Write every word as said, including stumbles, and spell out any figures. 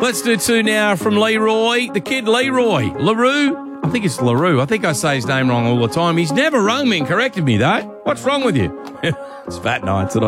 Let's do two now from Leroy. The kid Leroy. LaRue? I think it's LaRue. I think I say his name wrong all the time. He's never rung me and corrected me, though. What's wrong with you? It's Fat Nights.